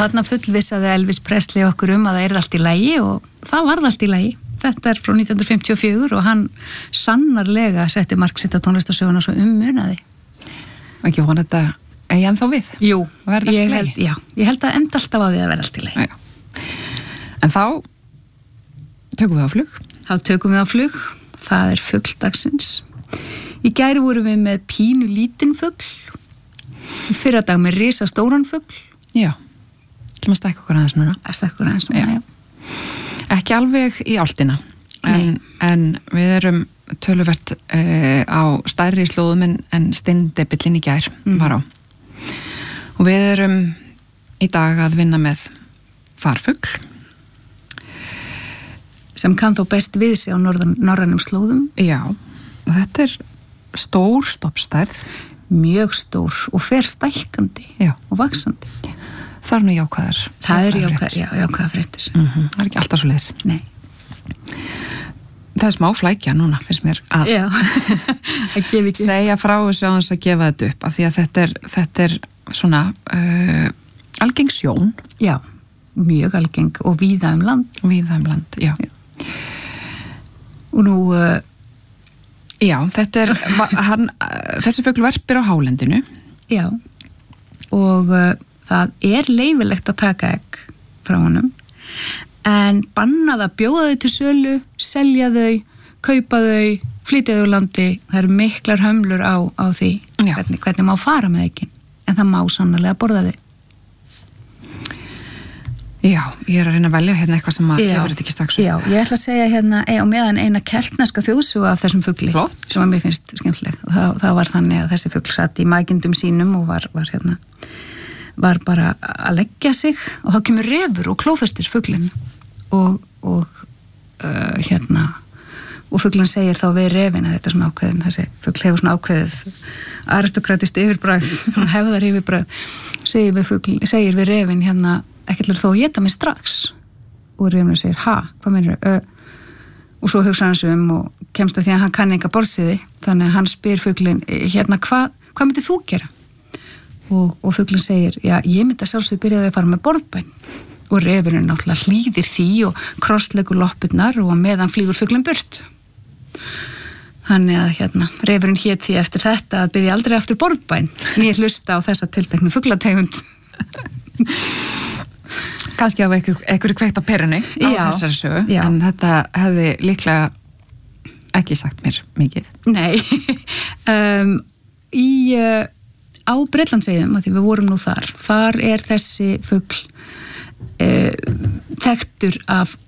þarna fullvissaði Elvis Presley okkur að það allt í lagi og það varð allt í lagi. Þetta frá 1954 og hann sannarlega setti mark sitt á tónlistarsöguna svo munaði. Ekki vona þetta eigi ennþá við? Jú, ég held að enda alltaf á því að verða allt í lagi. En þá tökum við á flug? Þá tökum við á flug. Það fugl dagsins. Í gær vorum við með pínu lítinn fugl. Í fyrradag með risastóran fugl. Já, ekki maður stakka okkur aðeins núna. Já. Ekki alveg í áltina, en við erum töluvert á stærri slóðum en steindebillin í gær var á. Og við erum í dag að vinna með farfugl. Sem kann þó best við sig á norrænum slóðum. Já, og þetta stór stofnstærð. Mjög stór og fer stækkandi og vaxandi. Það nú jákvæðar. Það jákvæðar fréttir. Það ekki alltaf svo leiðis. Nei. Það smá flækja núna, finnst mér að segja frá þessu á þess að gefa þetta upp, af því að þetta svona algeng sjón. Já, mjög algeng og víða land. Já. Og nú þessi fugl verpir á hálendinu. Já, og það leyfilegt að taka egg frá honum, en bannað að bjóða þau til sölu, selja þau, kaupa þau, flytja þau úr landi. Það eru miklar hömlur á því hvernig má fara með eggin, en það má sannarlega borða þau. Já, ég að reyna að velja hérna eitthvað sem að hefur þetta ekki strax. Já, ég ætla að segja hérna á meðan eina keltneska þjóðsögu af þessum fugli. Flott. Sem að mér finnst skemmtileg. Það var þannig að þessi fugl satt í mækindum sínum og var bara að leggja sig og þá kemur refur og klófestir fuglinn og fuglinn segir þá við refin að þetta svona ákveðin, þessi fugl hefur svona ákveðið aristokratist yfirbragð, hefðar yfirbragð, segir við refin hérna ekki til þó að éta mig strax og refnir segir, hvað meinarðu? Og svo hugsa hans og kemst að því að hann kann enga borðsiði, þannig að hann spyr fuglinn hérna, hvað myndið þú gera? Og fuglinn segir, ég myndi að sjálfsögðu byrjaði að fara með borðbæn og refurinn náttúrulega hlýðir því og krossleggur loppurnar og meðan flýgur fuglinn burt. Þannig að refurinn hét því eftir þetta að byrja aldrei aftur borðbæn nýr hlusta á þessa tilteknu fuglategund. Kannski af einhverju kveikt á perunni á þessari sögu, en þetta hefði líklega ekki sagt mér mikið. Nei, á Bretlandseyjum, að því við vorum nú þar þessi fugl þekktur af